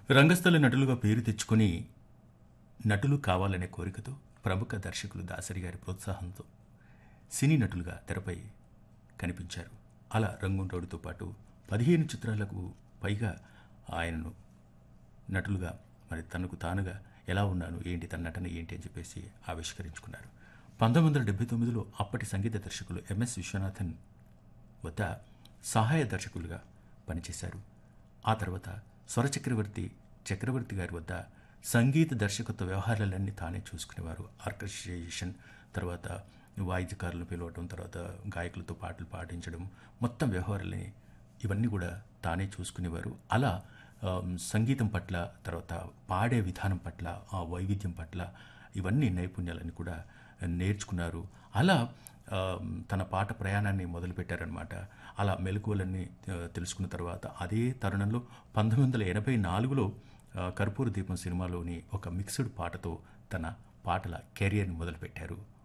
రంగస్థల నటులుగా పేరు తెచ్చుకొని నటులు కావాలనే కోరికతో ప్రముఖ దర్శకులు దాసరి గారి ప్రోత్సాహంతో సినీ నటులుగా తెరపై కనిపించారు. అలా రంగుంటోడితో పాటు 15 చిత్రాలకు పైగా ఆయనను నటులుగా మరి తనకు తానుగా ఎలా ఉన్నాను ఏంటి తన నటన ఏంటి అని చెప్పేసి ఆవిష్కరించుకున్నారు. 1979లో అప్పటి సంగీత దర్శకులు ఎంఎస్ విశ్వనాథన్ వద్ద సహాయ దర్శకులుగా పనిచేశారు. ఆ తర్వాత చక్రవర్తి గారి వద్ద సంగీత దర్శకత్వ వ్యవహారాలన్నీ తానే చూసుకునేవారు. ఆర్కెస్ట్రేషన్, తర్వాత వాయిద్యకారులను పిలవటం, తర్వాత గాయకులతో పాటలు పాడించడం, మొత్తం వ్యవహారాలని ఇవన్నీ కూడా తానే చూసుకునేవారు. అలా సంగీతం పట్ల, తర్వాత పాడే విధానం పట్ల, ఆ వైవిధ్యం పట్ల ఇవన్నీ నైపుణ్యాలని కూడా నేర్చుకున్నారు. అలా తన పాట ప్రయాణాన్ని మొదలుపెట్టారనమాట. అలా మెలకువలన్నీ తెలుసుకున్న తర్వాత అదే తరుణంలో 1984లో కర్పూర దీపం సినిమాలోని ఒక మిక్స్డ్ పాటతో తన పాటల కెరియర్ని మొదలుపెట్టారు.